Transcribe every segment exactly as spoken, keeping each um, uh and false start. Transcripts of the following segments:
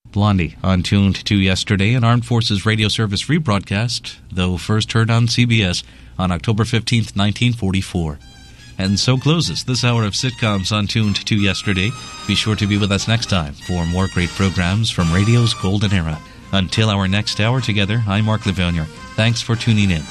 Blondie on Tuned to Yesterday, an Armed Forces Radio Service rebroadcast, though first heard on C B S on October fifteenth, nineteen forty-four. And so closes this hour of sitcoms on Tuned to Yesterday. Be sure to be with us next time for more great programs from radio's golden era. Until our next hour together, I'm Mark Levonier. Thanks for tuning in.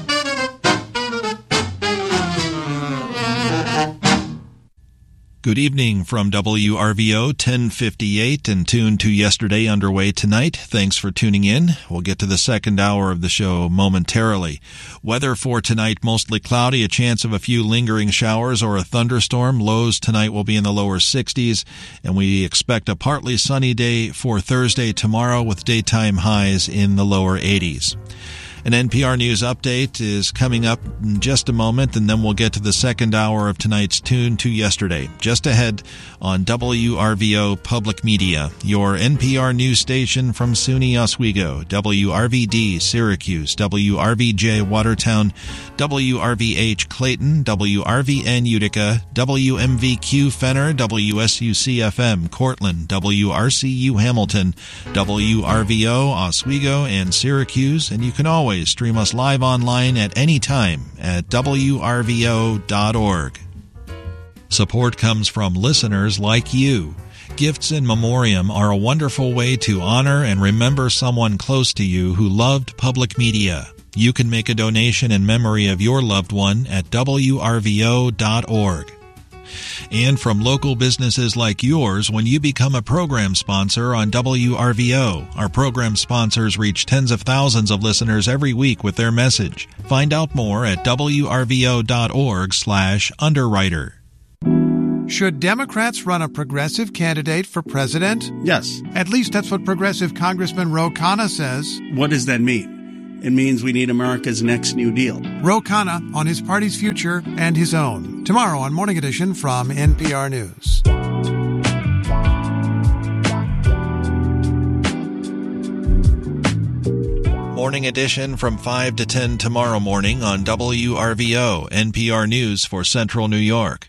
Good evening from W R V O ten fifty-eight and Tuned to Yesterday underway tonight. Thanks for tuning in. We'll get to the second hour of the show momentarily. Weather for tonight, mostly cloudy, a chance of a few lingering showers or a thunderstorm. Lows tonight will be in the lower sixties, and we expect a partly sunny day for Thursday tomorrow with daytime highs in the lower eighties. An N P R News update is coming up in just a moment, and then we'll get to the second hour of tonight's Tune to Yesterday. Just ahead on W R V O Public Media, your N P R news station from SUNY Oswego, W R V D Syracuse, W R V J Watertown, W R V H Clayton, W R V N Utica, W M V Q Fenner, W S U C F M Cortland, W R C U Hamilton, W R V O Oswego and Syracuse, and you can always stream us live online at any time at W R V O dot org. Support comes from listeners like you. Gifts in memoriam are a wonderful way to honor and remember someone close to you who loved public media. You can make a donation in memory of your loved one at W R V O dot org. And from local businesses like yours, when you become a program sponsor on W R V O, our program sponsors reach tens of thousands of listeners every week with their message. Find out more at W R V O dot org slash underwriter. Should Democrats run a progressive candidate for president? Yes. At least that's what progressive Congressman Ro Khanna says. What does that mean? It means we need America's next New Deal. Ro Khanna on his party's future and his own. Tomorrow on Morning Edition from N P R News. Morning Edition from five to ten tomorrow morning on W R V O, N P R News for Central New York.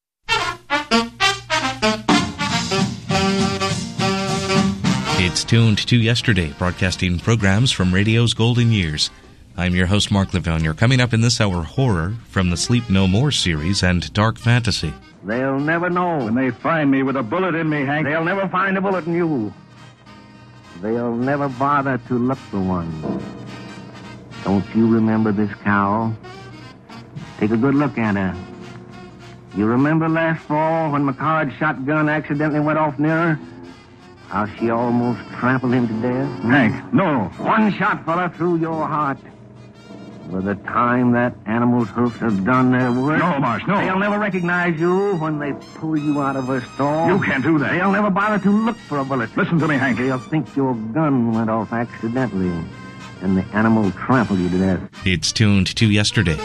It's Tuned to Yesterday, broadcasting programs from radio's golden years. I'm your host, Mark Levonier. Coming up in this hour, horror from the Sleep No More series and dark fantasy. They'll never know. When they find me with a bullet in me, Hank. They'll never find a bullet in you. They'll never bother to look for one. Don't you remember this cow? Take a good look at her. You remember last fall when McCard's shotgun accidentally went off near her? How she almost trampled him to death? Hank, no. One shot, fella, through your heart. By the time that animal's hoofs have done their work... No, Marsh, no. They'll never recognize you when they pull you out of her stall. You can't do that. They'll never bother to look for a bullet. Listen to me, Hank. They'll think your gun went off accidentally, and the animal trampled you to death. It's Tuned to Yesterday.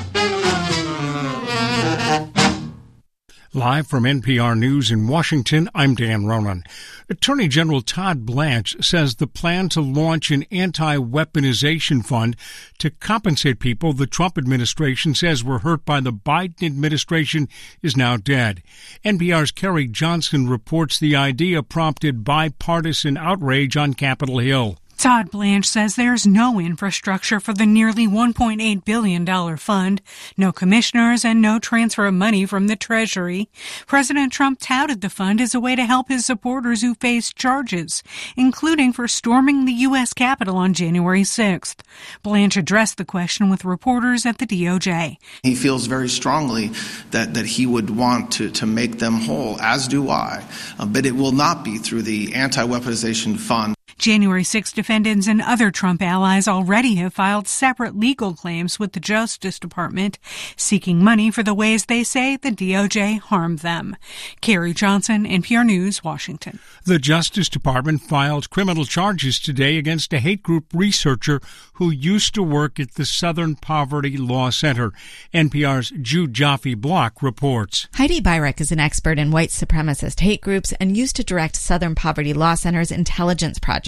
Live from N P R News in Washington, I'm Dan Ronan. Attorney General Todd Blanche says the plan to launch an anti-weaponization fund to compensate people the Trump administration says were hurt by the Biden administration is now dead. N P R's Kerry Johnson reports the idea prompted bipartisan outrage on Capitol Hill. Todd Blanche says there's no infrastructure for the nearly one point eight billion dollars fund, no commissioners, and no transfer of money from the Treasury. President Trump touted the fund as a way to help his supporters who face charges, including for storming the U S Capitol on January sixth. Blanche addressed the question with reporters at the D O J. He feels very strongly that, that he would want to, to make them whole, as do I, uh, but it will not be through the anti-weaponization fund. January sixth defendants and other Trump allies already have filed separate legal claims with the Justice Department, seeking money for the ways they say the D O J harmed them. Kerry Johnson, N P R News, Washington. The Justice Department filed criminal charges today against a hate group researcher who used to work at the Southern Poverty Law Center. N P R's Jude Jaffe-Block reports. Heidi Byrek is an expert in white supremacist hate groups and used to direct Southern Poverty Law Center's intelligence project.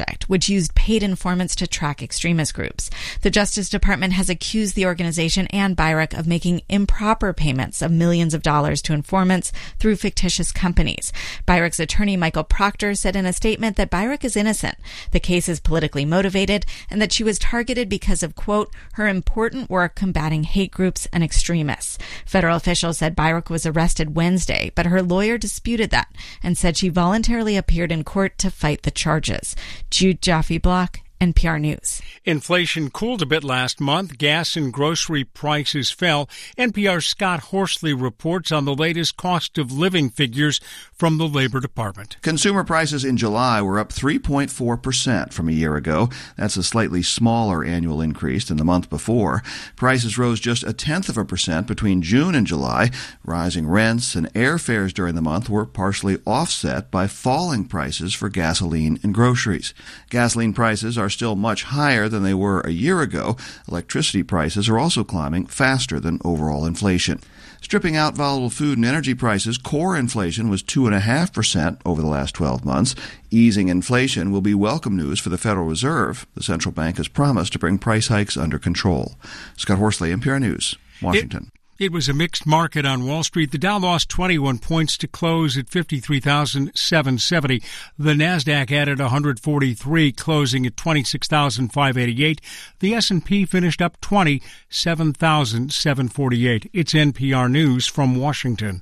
Project, which used paid informants to track extremist groups. The Justice Department has accused the organization and Bayrak of making improper payments of millions of dollars to informants through fictitious companies. Bayrak's attorney, Michael Proctor, said in a statement that Bayrak is innocent. The case is politically motivated and that she was targeted because of, quote, her important work combating hate groups and extremists. Federal officials said Bayrak was arrested Wednesday, but her lawyer disputed that and said she voluntarily appeared in court to fight the charges. Jude Jaffe-Block, N P R News. Inflation cooled a bit last month. Gas and grocery prices fell. N P R's Scott Horsley reports on the latest cost of living figures from the Labor Department. Consumer prices in July were up three point four percent from a year ago. That's a slightly smaller annual increase than the month before. Prices rose just a tenth of a percent between June and July. Rising rents and airfares during the month were partially offset by falling prices for gasoline and groceries. Gasoline prices are still much higher than they were a year ago. Electricity prices are also climbing faster than overall inflation. Stripping out volatile food and energy prices, core inflation was two point five percent over the last twelve months. Easing inflation will be welcome news for the Federal Reserve. The central bank has promised to bring price hikes under control. Scott Horsley, N P R News, Washington. It- It was a mixed market on Wall Street. The Dow lost twenty-one points to close at fifty-three thousand seven hundred seventy. The Nasdaq added one hundred forty-three, closing at twenty-six thousand five hundred eighty-eight. The S and P finished up twenty, seven thousand seven hundred forty-eight. It's N P R News from Washington.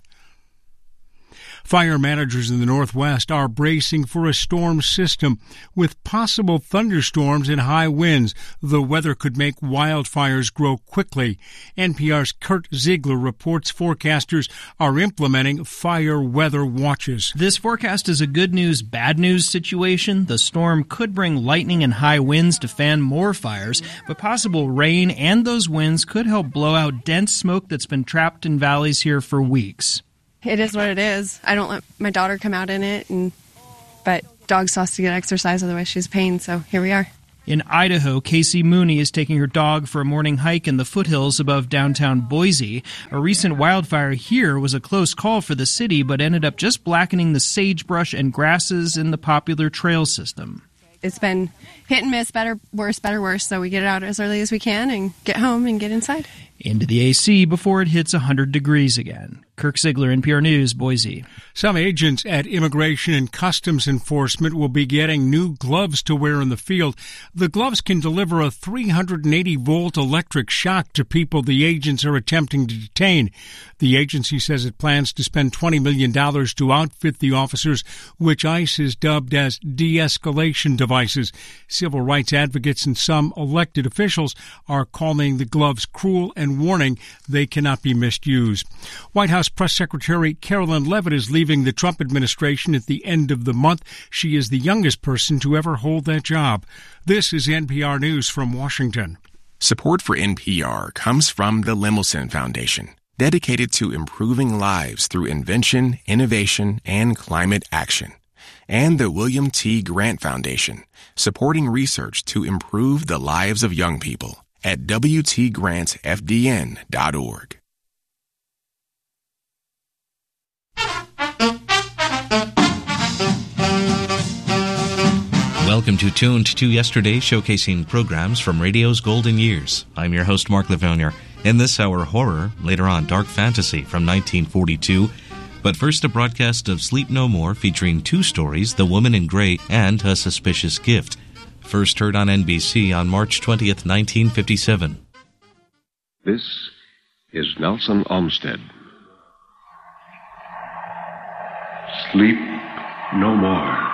Fire managers in the Northwest are bracing for a storm system with possible thunderstorms and high winds. The weather could make wildfires grow quickly. N P R's Kurt Ziegler reports forecasters are implementing fire weather watches. This forecast is a good news, bad news situation. The storm could bring lightning and high winds to fan more fires, but possible rain and those winds could help blow out dense smoke that's been trapped in valleys here for weeks. It is what it is. I don't let my daughter come out in it, and but dog still has to get exercise, otherwise she's pain, so here we are. In Idaho, Casey Mooney is taking her dog for a morning hike in the foothills above downtown Boise. A recent wildfire here was a close call for the city, but ended up just blackening the sagebrush and grasses in the popular trail system. It's been hit and miss, better, worse, better, worse, so we get it out as early as we can and get home and get inside. Into the A C before it hits one hundred degrees again. Kirk Ziegler, N P R News, Boise. Some agents at Immigration and Customs Enforcement will be getting new gloves to wear in the field. The gloves can deliver a three hundred eighty volt electric shock to people the agents are attempting to detain. The agency says it plans to spend twenty million dollars to outfit the officers, which ICE has dubbed as de-escalation devices. Civil rights advocates and some elected officials are calling the gloves cruel and warning they cannot be misused. White House Press Secretary Carolyn Leavitt is leaving the Trump administration at the end of the month. She is the youngest person to ever hold that job. This is N P R News from Washington. Support for N P R comes from the Lemelson Foundation, dedicated to improving lives through invention, innovation, and climate action. And the William T. Grant Foundation, supporting research to improve the lives of young people at w t grant f d n dot org. Welcome to Tuned to Yesterday, showcasing programs from radio's golden years. I'm your host, Mark Lavounier. In this hour, horror, later on, dark fantasy from nineteen forty-two. But first, a broadcast of Sleep No More featuring two stories, The Woman in Grey and A Suspicious Gift. First heard on N B C on March twentieth, nineteen fifty-seven. This is Nelson Olmsted. Sleep no more.